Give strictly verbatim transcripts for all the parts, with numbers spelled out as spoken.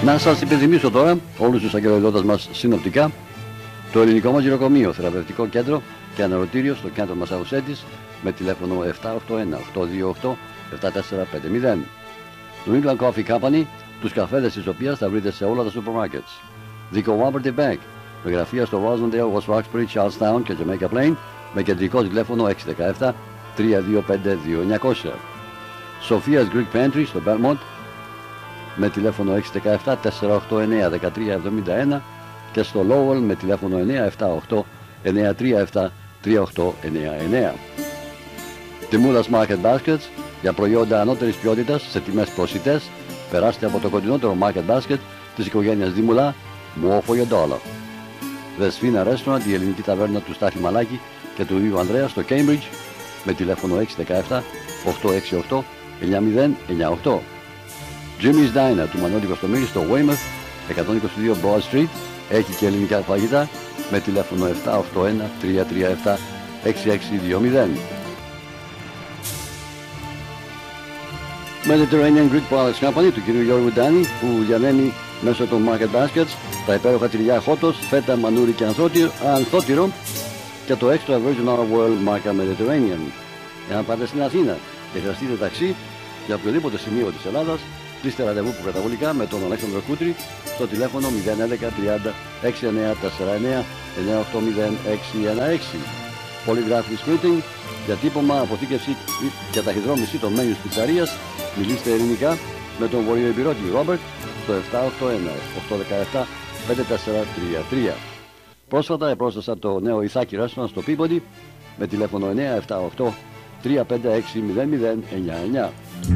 Να σας υπενθυμίσω τώρα όλους τους αγγελοειδώτες μας συνοπτικά το ελληνικό μας γυροκομείο, θεραπευτικό κέντρο και αναρωτήριο στο κέντρο Μασσαουσέτης με τηλέφωνο επτά οκτώ ένα οκτώ δύο οκτώ επτά τέσσερα πέντε μηδέν. Το England Coffee Company, τους καφέδες της οποίας θα βρείτε σε όλα τα σούπερ μάρκετς. The Cooperative Bank, με γραφεία στο Rosendale, West Roxbury, Charlestown και Jamaica Plain, με κεντρικό τηλέφωνο έξι ένα επτά τρία δύο πέντε δύο εννιά μηδέν. Sophia's Greek Pantry στο Belmont, με τηλέφωνο έξι ένα επτά τέσσερα οκτώ εννιά ένα τρία επτά ένα και στο Lowell με τηλέφωνο εννιά επτά οκτώ εννιά τρία επτά τρία οκτώ εννιά εννιά. Τιμούλας Market Baskets, για προϊόντα ανώτερης ποιότητας σε τιμές προσιτές, περάστε από το κοντινότερο Market Basket της οικογένειας Δήμουλα, more for your dollar. Δεσφίνα Restaurant, η ελληνική ταβέρνα του Στάθη Μαλάκη και του Ιου Ανδρέα στο Cambridge, με τηλέφωνο έξι ένα επτά οκτώ έξι οκτώ εννιά μηδέν εννιά οκτώ. Jimmy's Diner του Μανώλη Κωστομήρη στο Weymouth, εκατόν είκοσι δύο Broad Street, έχει και ελληνικά φαγητά, με τηλέφωνο επτά οκτώ ένα τρία τρία επτά έξι έξι δύο μηδέν. Mediterranean Greek Products Company του κ. Γιώργου Ντάνη, που διανέμει μέσω των Market Baskets τα υπέροχα τυριά χότος, φέτα, μανούρι και ανθότυρο και το Extra Virgin Olive Oil μάρκα Mediterranean. Εάν πάτε στην Αθήνα και χρειαστείτε ταξί για οποιοδήποτε σημείο της Ελλάδας, κλείστε ραντεβού προκαταβολικά με τον Αλέξανδρο Κούτρη στο τηλέφωνο μηδέν ένα ένα τριάντα έξι εννιά τέσσερα εννιά εννιά οκτώ μηδέν έξι ένα έξι. Polygraphic Printing, διατύπωμα, αποθήκευση και ταχυδρόμηση των menus πιτσαρίας. Μιλήστε ελληνικά με τον βορειοϊπηρώτη Ρόμπερτ στο επτά οκτώ ένα οκτώ ένα επτά πέντε τέσσερα τρία τρία. Πρόσφατα επρόσθεσα το νέο Ιθάκη Restaurant στο Peabody με τηλέφωνο εννιά επτά οκτώ τρία πέντε έξι μηδέν μηδέν εννιά εννιά.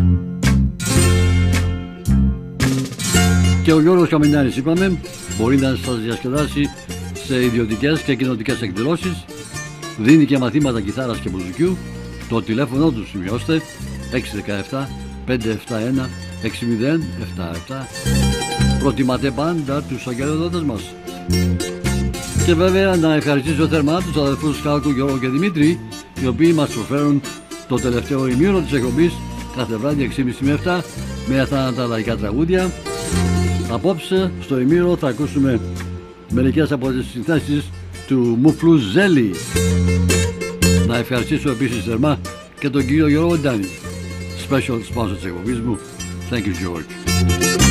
Και ο Γιώργος Καμινιάρης, είπαμε, μπορεί να σας διασκεδάσει σε ιδιωτικές και κοινοτικές εκδηλώσεις. Δίνει και μαθήματα κιθάρας και μπουζουκιού. Το τηλέφωνο του σημειώστε έξι ένα επτά πέντε επτά ένα έξι μηδέν επτά επτά. Προτιμάτε πάντα τους αγγελοδότες μας. Και βέβαια να ευχαριστήσω θερμά τους αδελφούς Χάλκου, Γιώργο και Δημήτρη, οι οποίοι μας προσφέρουν το τελευταίο ημίωρο της εκπομπής κάθε βράδυ έξι και μισή με επτά με αυτά τα λαϊκά τραγούδια. Απόψε στο ημίωρο θα ακούσουμε μερικές από τις συνθέσεις του Μουφλού Ζέλη. Να ευχαριστήσω επίσης θερμά και τον κύριο Γιώργο Ντάνη, special sponsor της εκπομπής μου. Thank you, George.